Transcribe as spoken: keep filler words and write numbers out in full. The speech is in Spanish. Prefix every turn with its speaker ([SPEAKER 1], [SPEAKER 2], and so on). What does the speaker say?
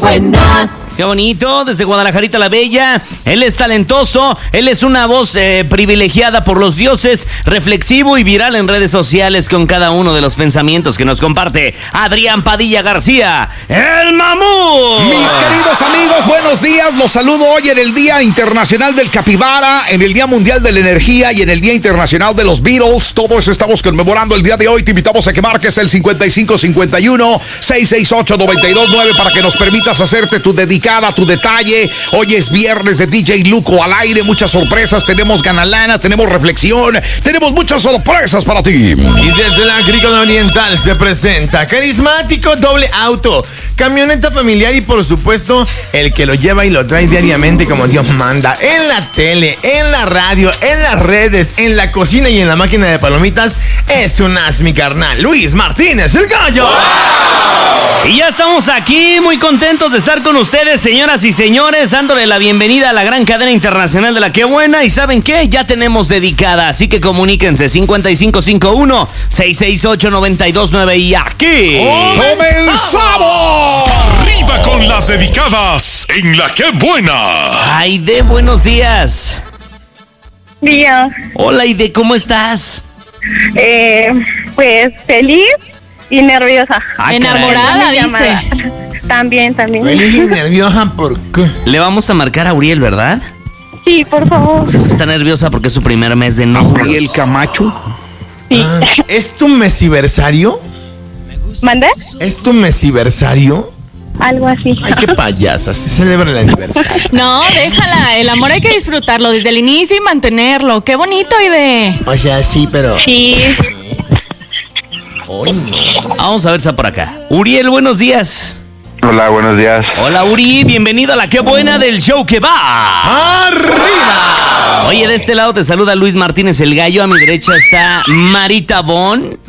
[SPEAKER 1] buena.
[SPEAKER 2] Qué bonito, desde Guadalajarita la Bella. Él es talentoso, él es una voz eh, privilegiada por los dioses, reflexivo y viral en redes sociales con cada uno de los pensamientos que nos comparte Adrián Padilla García, el mamut.
[SPEAKER 3] Mis queridos amigos, buenos días. Los saludo hoy en el Día Internacional del Capibara, en el Día Mundial de la Energía y en el Día Internacional de los Beatles. Todo eso estamos conmemorando el día de hoy. Te invitamos a que marques el cincuenta y cinco cincuenta y uno, seiscientos sesenta y ocho, noventa y dos nueve para que nos permitas hacerte tu dedicada, tu detalle. Hoy es viernes de D J Luco al aire, muchas sorpresas, tenemos ganalana, tenemos reflexión, tenemos muchas sorpresas para ti.
[SPEAKER 4] Y desde la Agrícola Oriental se presenta carismático doble auto, camioneta familiar y por supuesto el que lo lleva y lo trae diariamente como Dios manda, en la tele, en la radio, en las redes, en la cocina y en la máquina de palomitas. Es un as, mi carnal, Luis Martínez, el gallo.
[SPEAKER 2] Y ya estamos aquí, muy contentos de estar con ustedes, señoras y señores, dándole la bienvenida a la gran cadena internacional de la Qué Buena. Y ¿saben qué? Ya tenemos dedicada, así que comuníquense cincuenta y cinco cincuenta y uno, seiscientos sesenta y ocho, noventa y dos nueve y aquí
[SPEAKER 3] ¡comenzamos!
[SPEAKER 5] Arriba con las dedicadas en la Qué Buena.
[SPEAKER 2] Aide, buenos días.
[SPEAKER 6] Día.
[SPEAKER 2] Hola, Aide, ¿cómo estás?
[SPEAKER 6] Eh, pues feliz y nerviosa.
[SPEAKER 2] Ah,
[SPEAKER 7] enamorada,
[SPEAKER 6] Mi
[SPEAKER 7] dice.
[SPEAKER 6] llamada. También, también.
[SPEAKER 4] Feliz y nerviosa, ¿por qué?
[SPEAKER 2] Le vamos a marcar a Uriel, ¿verdad?
[SPEAKER 6] Sí, por favor.
[SPEAKER 2] Pues es que está nerviosa porque es su primer mes de novios.
[SPEAKER 3] ¿Y el Camacho?
[SPEAKER 6] Sí.
[SPEAKER 4] Ah, ¿es tu mesiversario?
[SPEAKER 6] ¿Mandé?
[SPEAKER 4] ¿Es tu mesiversario?
[SPEAKER 6] Algo así.
[SPEAKER 4] Ay, qué payasa, se celebra el aniversario.
[SPEAKER 7] No, déjala. El amor hay que disfrutarlo desde el inicio y mantenerlo. Qué bonito, Aide.
[SPEAKER 4] O sea, sí, pero...
[SPEAKER 6] Sí.
[SPEAKER 4] Ay, no.
[SPEAKER 2] Vamos a ver, está por acá. Uriel, buenos días.
[SPEAKER 8] Hola, buenos días.
[SPEAKER 2] Hola, Uri, bienvenido a la Qué Buena del show que va
[SPEAKER 4] ¡Arriba!
[SPEAKER 2] Oye, de este lado te saluda Luis Martínez el Gallo. A mi derecha está Marita Bon.